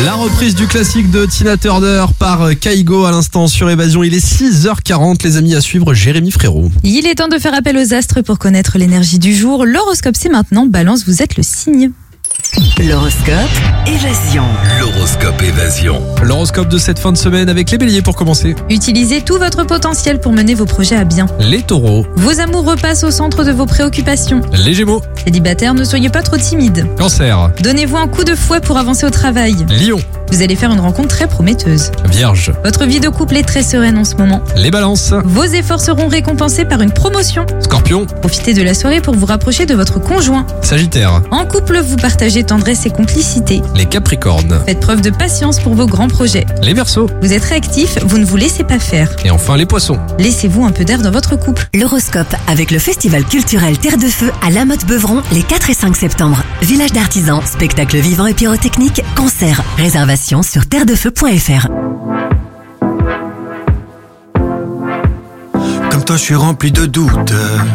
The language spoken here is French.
La reprise du classique de Tina Turner par Kygo à l'instant sur Évasion. Il est 6h40, les amis, à suivre Jérémy Frérot. Il est temps de faire appel aux astres pour connaître l'énergie du jour. L'horoscope, c'est maintenant. Balance, vous êtes le signe. L'horoscope Évasion. L'horoscope Évasion. L'horoscope de cette fin de semaine avec les béliers pour commencer. Utilisez tout votre potentiel pour mener vos projets à bien. Les taureaux. Vos amours repassent au centre de vos préoccupations. Les gémeaux. Célibataires, ne soyez pas trop timides. Cancer. Donnez-vous un coup de fouet pour avancer au travail. Lion. Vous allez faire une rencontre très prometteuse. Vierge. Votre vie de couple est très sereine en ce moment. Les balances. Vos efforts seront récompensés par une promotion. Scorpion. Profitez de la soirée pour vous rapprocher de votre conjoint. Sagittaire. En couple, vous partagez tendresse et complicité. Les capricornes. Faites preuve de patience pour vos grands projets. Les verseaux. Vous êtes réactif, vous ne vous laissez pas faire. Et enfin les poissons. Laissez-vous un peu d'air dans votre couple. L'horoscope avec le festival culturel Terre de Feu à La Motte-Beuvron les 4 et 5 septembre. Village d'artisans, spectacles vivants et pyrotechniques, concerts. Réservation sur terredefeu.fr. Comme toi, je suis rempli de doutes.